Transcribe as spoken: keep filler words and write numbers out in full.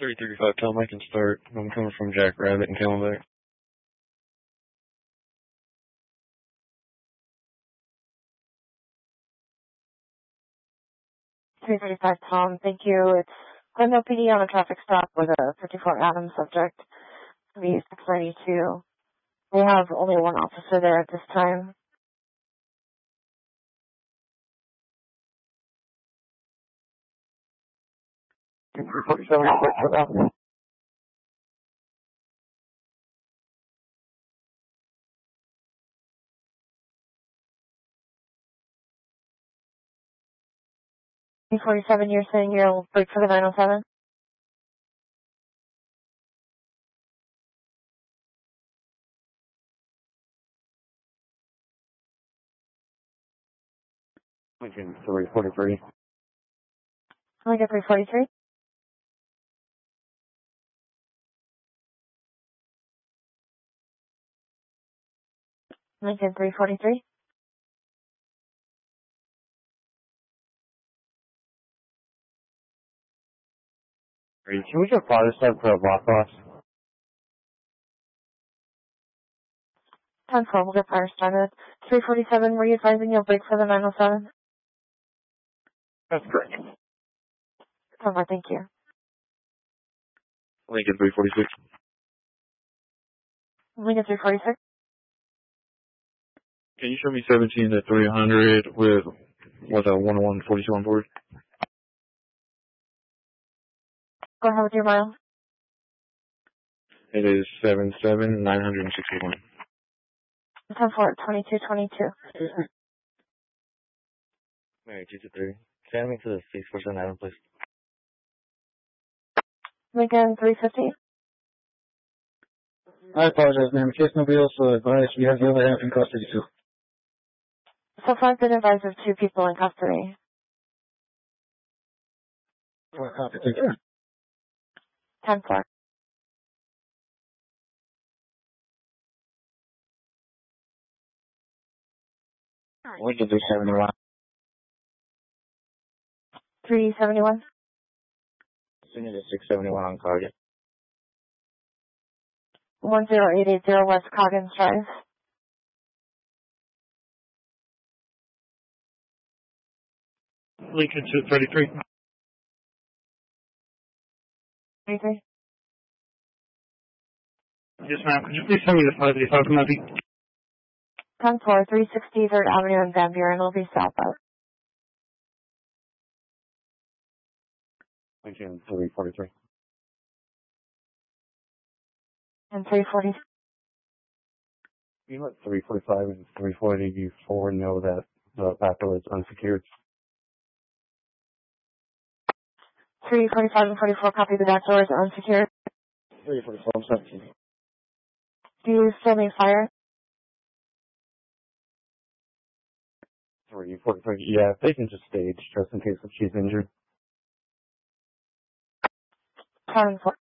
three thirty-five, Tom, I can start. I'm coming from Jackrabbit and Camelback. three thirty-five, Tom, thank you. It's Glendale P D on a traffic stop with a fifty-four Adam subject. V six ninety-two. We have only one officer there at this time. forty-seven, forty-seven, you're saying you'll break for the nine oh seven? Lincoln three forty-three. Lincoln three forty-three. Lincoln three forty-three. Can we get fire start for a block box? ten four, we'll get fire started. three forty-seven, were you advising you'll break for the nine oh seven? That's correct. Over, thank you. Lincoln three forty-six. Lincoln three forty-six. Can you show me seventeen to three hundred with, with a one oh one forty-two on board? Go ahead with your mile. It is seven seven nine sixty-one. ten four, twenty-two twenty-two. Alright, two to three. Send me to the six percent Adam, please. Lincoln three fifty. I apologize, ma'am. In case nobody else will advise, we have the other half in custody, too. So far, I've been advised of two people in custody. Oh, copy. Thank you. ten four. Lincoln three seventy-one. three seventy-one. Send it to six seventy-one on target. one zero eight eight zero West Coggins Drive. Lincoln two thirty-three. thirty-three. Yes, ma'am. Could you please send me the five eighty-five from that beat? ten four, three sixty third Avenue in Van Buren will be southbound. Lincoln three forty-three. And three forty. You let three forty-five and three forty-four know that the backdoor is unsecured. three forty-five and forty-four, copy, the back doors are unsecured. three forty-four, seventeen. Do you still need fire? three forty-three. Yeah, they can just stage just in case if she's injured. ten four.